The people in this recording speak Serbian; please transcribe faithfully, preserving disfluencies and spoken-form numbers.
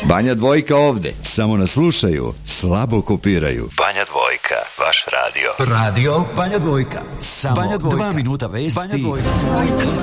Banja Dvojka ovde. Samo nas slušaju, slabo kopiraju. Banja Dvojka, vaš radio. Radio Banja Dvojka. Samo Banja Dvojka. dva minuta vesti. Banja Dvojka.